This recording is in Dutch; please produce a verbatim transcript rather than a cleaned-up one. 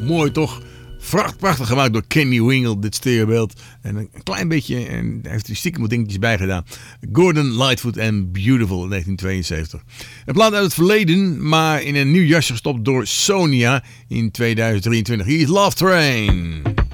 Mooi toch? Prachtig gemaakt door Kenny Wingle, dit stereobeeld. En een klein beetje, en hij heeft er stiekem wat dingetjes bij gedaan. Gordon Lightfoot en Beautiful in negentien tweeënzeventig. Een plaat uit het verleden, maar in een nieuw jasje gestopt door Sonia in tweeduizend drieëntwintig. Hier is Love Train.